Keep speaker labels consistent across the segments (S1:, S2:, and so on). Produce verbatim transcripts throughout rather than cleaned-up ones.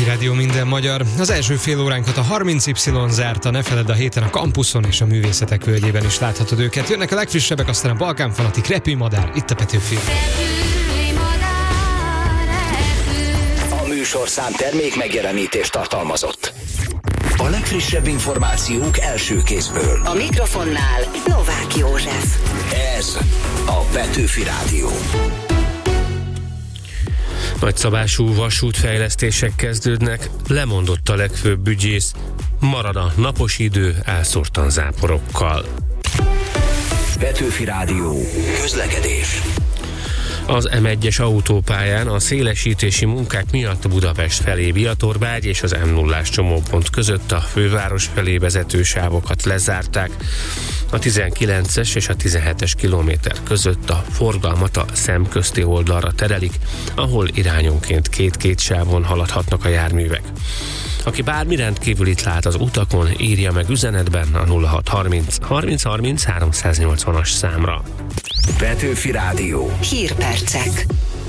S1: Petőfi Rádió, minden magyar. Az első fél óránkat a harminc Y zárta, ne feledd, a héten a Kampuszon és a Művészetek Völgyében is láthatod őket. Jönnek a legfrissebbek, aztán a Balkán Fanatik, Repülj Madár, itt a Petőfi.
S2: A műsorszám termék megjelenítést tartalmazott. A legfrissebb információk első kézből.
S3: A mikrofonnál Novák József.
S2: Ez a Petőfi Rádió.
S4: Nagyszabású vasútfejlesztések kezdődnek, lemondott a legfőbb ügyész, marad a napos idő elszórtan záporokkal.
S2: Petőfi Rádió. Közlekedés.
S4: Az M egyes autópályán a szélesítési munkák miatt Budapest felé Viatorbágy és az M nullás csomópont között a főváros felé vezető sávokat lezárták. A tizenkilences és a tizenhetes kilométer között a forgalmat a szemközti oldalra terelik, ahol irányonként két-két sávon haladhatnak a járművek. Aki bármi rendkívülit lát az utakon, írja meg üzenetben a nulla hat harminc harminc harminc háromszáznyolcvanas számra.
S2: Petőfi Rádió.
S3: Hírpercek.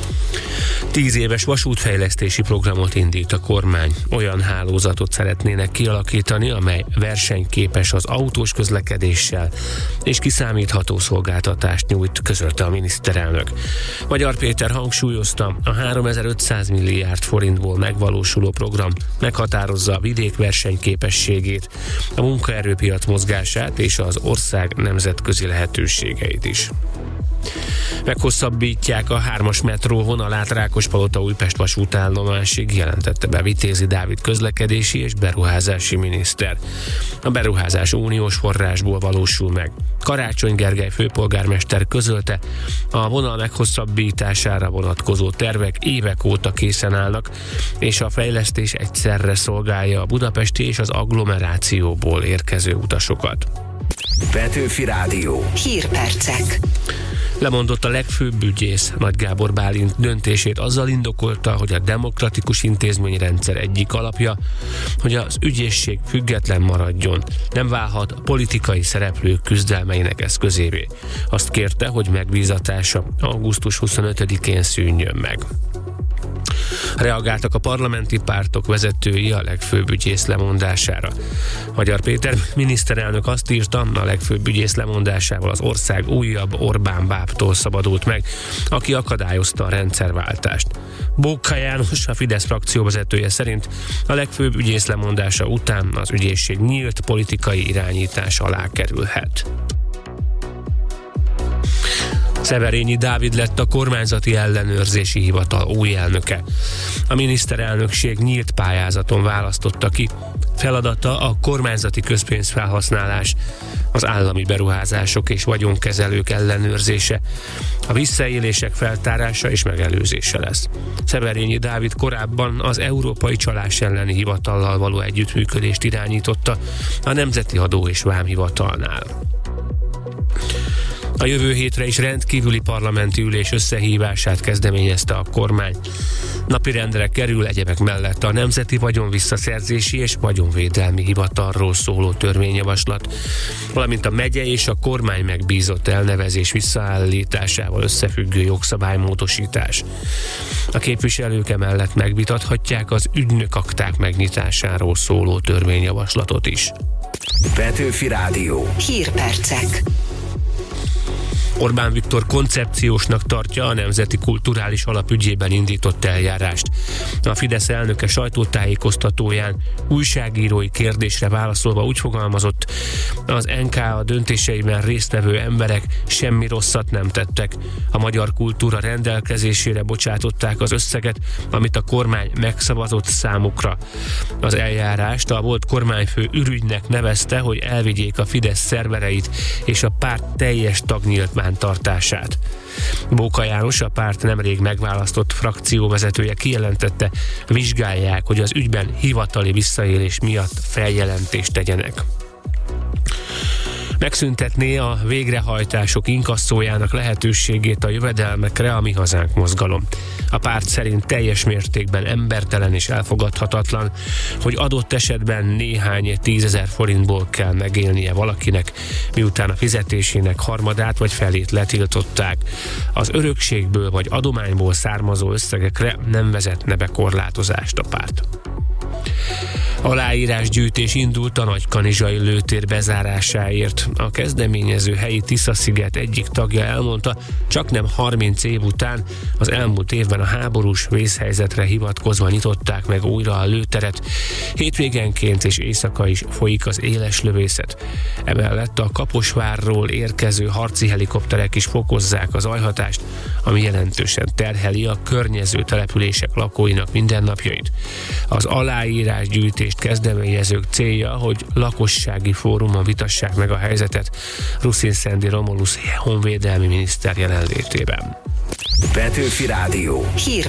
S4: Tíz éves vasútfejlesztési programot indít a kormány. Olyan hálózatot szeretnének kialakítani, amely versenyképes az autós közlekedéssel és kiszámítható szolgáltatást nyújt, közölte a miniszterelnök. Magyar Péter hangsúlyozta, a háromezer-ötszáz milliárd forintból megvalósuló program meghatározza a vidék versenyképességét, a munkaerőpiac mozgását és az ország nemzetközi lehetőségeit is. Meghosszabbítják a hármas metró vonalát Rákospalota-Újpest vasútállomásig, jelentette be Vitézi Dávid közlekedési és beruházási miniszter. A beruházás uniós forrásból valósul meg. Karácsony Gergely főpolgármester közölte, a vonal meghosszabbítására vonatkozó tervek évek óta készen állnak, és a fejlesztés egyszerre szolgálja a budapesti és az agglomerációból érkező utasokat.
S2: Petőfi Rádió.
S3: Hírpercek.
S4: Lemondott a legfőbb ügyész. Nagy Gábor Bálint döntését azzal indokolta, hogy a demokratikus intézményrendszer egyik alapja, hogy az ügyészség független maradjon, nem válhat politikai szereplők küzdelmeinek eszközévé. Azt kérte, hogy megbízatása augusztus huszonötödikén szűnjön meg. Reagáltak a parlamenti pártok vezetői a legfőbb ügyész lemondására. Magyar Péter miniszterelnök azt írta, a legfőbb ügyész lemondásával az ország újabb Orbán bábtól szabadult meg, aki akadályozta a rendszerváltást. Bóka János, a Fidesz frakcióvezetője szerint a legfőbb ügyész lemondása után az ügyészség nyílt politikai irányítás alá kerülhet. Szeverényi Dávid lett a kormányzati ellenőrzési hivatal új elnöke. A miniszterelnökség nyílt pályázaton választotta ki. Feladata a kormányzati közpénzfelhasználás, az állami beruházások és vagyonkezelők ellenőrzése, a visszaélések feltárása és megelőzése lesz. Szeverényi Dávid korábban az Európai Csalás elleni hivatallal való együttműködést irányította a Nemzeti Adó és Vámhivatalnál. A jövő hétre is rendkívüli parlamenti ülés összehívását kezdeményezte a kormány. Napirendre kerül egyebek mellett a Nemzeti Vagyonvisszaszerzési és Vagyonvédelmi Hivatalról szóló törvényjavaslat, valamint a megye és a kormány megbízott elnevezés visszaállításával összefüggő jogszabálymódosítás. A képviselők emellett megvitathatják az ügynökakták megnyitásáról szóló törvényjavaslatot is.
S2: Petőfi Rádió.
S3: Hírpercek.
S4: Orbán Viktor koncepciósnak tartja a Nemzeti Kulturális Alap ügyében indított eljárást. A Fidesz elnöke sajtótájékoztatóján újságírói kérdésre válaszolva úgy fogalmazott, az en ká á döntéseiben résztvevő emberek semmi rosszat nem tettek. A magyar kultúra rendelkezésére bocsátották az összeget, amit a kormány megszavazott számukra. Az eljárást a volt kormányfő ürügynek nevezte, hogy elvigyék a Fidesz szervereit és a párt teljes tagnyílt tartását. Bóka János, a párt nemrég megválasztott frakcióvezetője kijelentette, vizsgálják, hogy az ügyben hivatali visszaélés miatt feljelentést tegyenek. Megszüntetné a végrehajtások inkasszójának lehetőségét a jövedelmekre a Mi Hazánk mozgalom. A párt szerint teljes mértékben embertelen és elfogadhatatlan, hogy adott esetben néhány tízezer forintból kell megélnie valakinek, miután a fizetésének harmadát vagy felét letiltották. Az örökségből vagy adományból származó összegekre nem vezetne be korlátozást a párt. Aláírásgyűjtés indult a Nagykanizsai lőtér bezárásáért. A kezdeményező helyi Tiszasziget egyik tagja elmondta, csak nem harminc év után az elmúlt évben a háborús vészhelyzetre hivatkozva nyitották meg újra a lőteret. Hétvégenként és éjszaka is folyik az éles lövészet. Emellett a Kaposvárról érkező harci helikopterek is fokozzák az zajhatást, ami jelentősen terheli a környező települések lakóinak mindennapjait. Az aláírásgyűjtést kezdeményezők célja, hogy lakossági fórumon vitassák meg a helyzetet Ruszin Szendi Romulusz honvédelmi miniszter jelenlétében.
S2: Petőfi Rádió.
S3: Hír